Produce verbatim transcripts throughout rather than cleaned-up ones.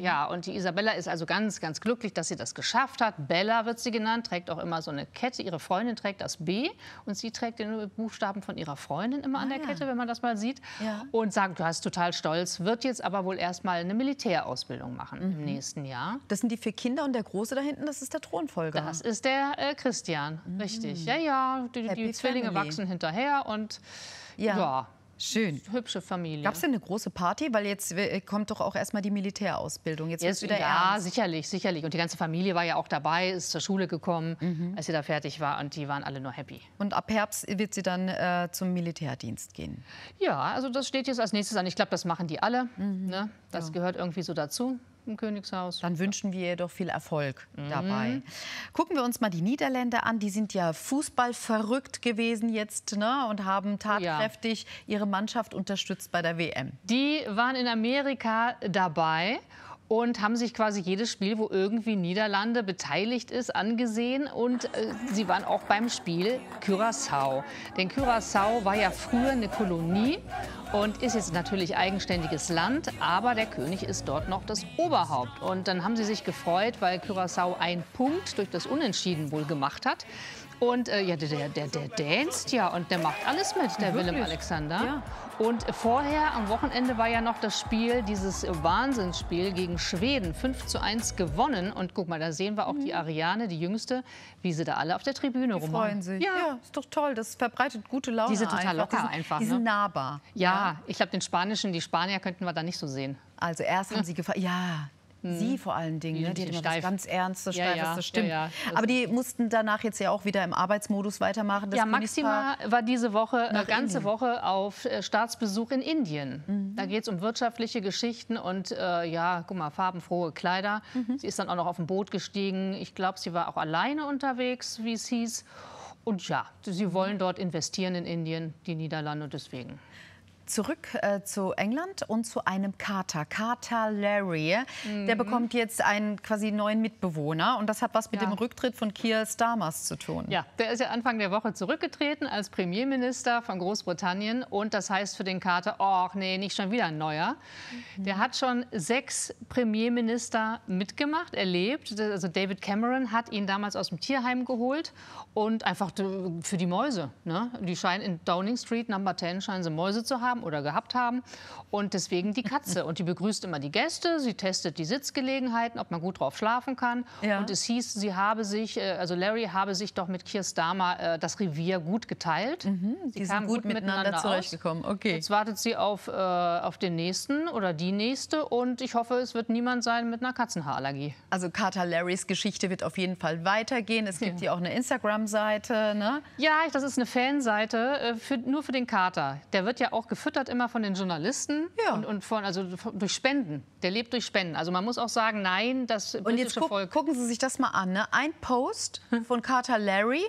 ja, und die Isabella ist also ganz, ganz glücklich, dass sie das geschafft hat. Bella wird sie genannt, trägt auch immer so eine Kette. Ihre Freundin trägt das B und sie trägt den Buchstaben von ihrer Freundin immer Ah, an der ja. Kette, wenn man das mal sieht. Ja. Und sagt, du hast total stolz, wird jetzt aber wohl erst mal eine Militärausbildung machen Mhm. im nächsten Jahr. Das sind die vier Kinder und der Große da hinten, das ist der Thronfolger. Das ist der äh, Christian, mhm. richtig. Ja, ja, die, die Zwillinge Family. wachsen hinterher und ja. ja. Schön. Hübsche Familie. Gab es denn eine große Party? Weil jetzt kommt doch auch erstmal die Militärausbildung. Jetzt, jetzt wieder ja, ernst. sicherlich, sicherlich. Und die ganze Familie war ja auch dabei, ist zur Schule gekommen, mhm. als sie da fertig war. Und die waren alle nur happy. Und ab Herbst wird sie dann äh, zum Militärdienst gehen? Ja, also das steht jetzt als nächstes an. Ich glaube, das machen die alle. Mhm. Ne? Das ja. gehört irgendwie so dazu. Im Königshaus. Dann wünschen wir ihr doch viel Erfolg mhm. dabei. Gucken wir uns mal die Niederländer an. Die sind ja fußballverrückt gewesen jetzt, ne? Und haben tatkräftig ja. ihre Mannschaft unterstützt bei der W M. Die waren in Amerika dabei und haben sich quasi jedes Spiel, wo irgendwie Niederlande beteiligt ist, angesehen. Und äh, sie waren auch beim Spiel Curaçao. Denn Curaçao war ja früher eine Kolonie und ist jetzt natürlich eigenständiges Land. Aber der König ist dort noch das Oberhaupt. Und dann haben sie sich gefreut, weil Curaçao einen Punkt durch das Unentschieden wohl gemacht hat. Und äh, ja, der, der, der danst ja und der macht alles mit, der Wirklich? Willem Alexander. Ja. Und vorher, am Wochenende, war ja noch das Spiel, dieses Wahnsinnsspiel gegen Schweden, fünf zu eins gewonnen. Und guck mal, da sehen wir auch mhm. die Ariane, die Jüngste, wie sie da alle auf der Tribüne rummachen. Die freuen sich. Ja. ja, ist doch toll. Das verbreitet gute Laune. Die sind total einfach. locker die sind, einfach. Die sind ne? nahbar. Ja, ja. ich glaube, den Spanischen, die Spanier könnten wir da nicht so sehen. Also erst haben ja. sie gefallen. Ja. Sie vor allen Dingen, die, ne? die hatten immer was ganz Ernstes, ja, Steifes, ja, das stimmt. Ja, ja. Aber die mussten danach jetzt ja auch wieder im Arbeitsmodus weitermachen. Das ja, Maxima war diese Woche, eine ganze Indien. Woche auf Staatsbesuch in Indien. Mhm. Da geht es um wirtschaftliche Geschichten und äh, ja, guck mal, farbenfrohe Kleider. Mhm. Sie ist dann auch noch auf ein Boot gestiegen. Ich glaube, sie war auch alleine unterwegs, wie es hieß. Und ja, sie wollen dort investieren in Indien, die Niederlande, und deswegen. Zurück äh, zu England und zu einem Kater, Kater Larry. Mhm. Der bekommt jetzt einen quasi neuen Mitbewohner und das hat was mit ja. dem Rücktritt von Keir Starmer zu tun. Ja, der ist ja Anfang der Woche zurückgetreten als Premierminister von Großbritannien und das heißt für den Kater, oh nee, nicht schon wieder ein neuer. Mhm. Der hat schon sechs Premierminister mitgemacht, erlebt. Also David Cameron hat ihn damals aus dem Tierheim geholt und einfach für die Mäuse. Ne? Die scheinen in Downing Street Number zehn scheinen sie Mäuse zu haben oder gehabt haben und deswegen die Katze. Und die begrüßt immer die Gäste, sie testet die Sitzgelegenheiten, ob man gut drauf schlafen kann. Ja. Und es hieß, sie habe sich, also Larry habe sich doch mit Keir Starmer das Revier gut geteilt. Mhm, sie die sind gut, gut miteinander, miteinander zurechtgekommen. Okay. Jetzt wartet sie auf, äh, auf den nächsten oder die nächste und ich hoffe, es wird niemand sein mit einer Katzenhaarallergie. Also Kater Larrys Geschichte wird auf jeden Fall weitergehen. Es gibt ja, ja auch eine Instagram-Seite, ne? Ja, das ist eine Fanseite, äh, für, nur für den Kater. Der wird ja auch gefüttert immer von den Journalisten ja. und, und von, also durch Spenden. Der lebt durch Spenden. Also man muss auch sagen, nein, das britische Und jetzt guck, Volk... gucken Sie sich das mal an. Ne? Ein Post von Kater Larry,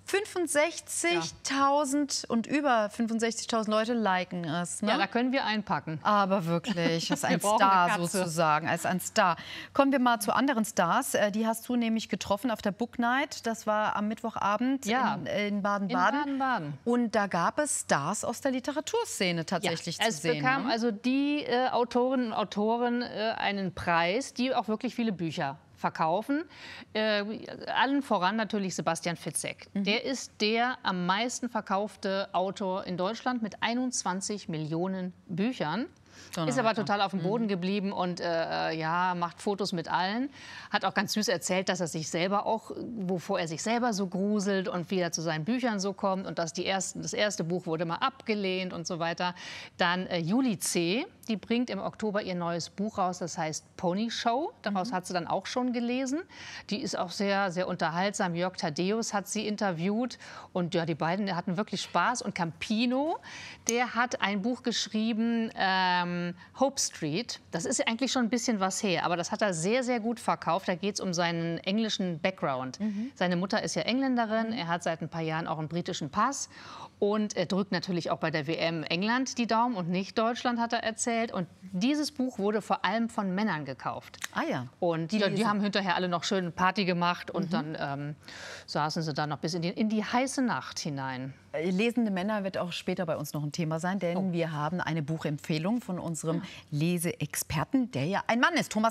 fünfundsechzigtausend und über fünfundsechzigtausend Leute liken es. Ne? Ja, da können wir einpacken. Aber wirklich, als ein Star sozusagen, als ein Star. Kommen wir mal zu anderen Stars. Die hast du nämlich getroffen auf der Book Night. Das war am Mittwochabend ja. in Baden-Baden. In Baden-Baden. Und da gab es Stars aus der Literaturszene tatsächlich ja, zu sehen. Es bekam ne? also die äh, Autorinnen und Autoren äh, einen Preis, die auch wirklich viele Bücher verkaufen. Äh, allen voran natürlich Sebastian Fitzek. Mhm. Der ist der am meisten verkaufte Autor in Deutschland mit einundzwanzig Millionen Büchern. Ist aber total auf dem Boden geblieben und äh, ja, macht Fotos mit allen. Hat auch ganz süß erzählt, dass er sich selber auch, wovor er sich selber so gruselt und wie er zu seinen Büchern so kommt und dass die ersten, das erste Buch wurde mal abgelehnt und so weiter. Dann äh, Julie C., die bringt im Oktober ihr neues Buch raus, das heißt Pony Show. Daraus mhm. hat sie dann auch schon gelesen. Die ist auch sehr, sehr unterhaltsam. Jörg Thaddeus hat sie interviewt und ja, die beiden hatten wirklich Spaß. Und Campino, der hat ein Buch geschrieben, ähm, Hope Street. Das ist eigentlich schon ein bisschen was her, aber das hat er sehr, sehr gut verkauft. Da geht es um seinen englischen Background. Mhm. Seine Mutter ist ja Engländerin, er hat seit ein paar Jahren auch einen britischen Pass und er drückt natürlich auch bei der W M England die Daumen und nicht Deutschland, hat er erzählt. Und dieses Buch wurde vor allem von Männern gekauft. Ah ja. Und die, die haben hinterher alle noch schön Party gemacht und mhm. dann ähm, saßen sie da noch bis in die, in die heiße Nacht hinein. Lesende Männer wird auch später bei uns noch ein Thema sein, denn oh. wir haben eine Buchempfehlung von unserem Leseexperten, der ja ein Mann ist. Thomas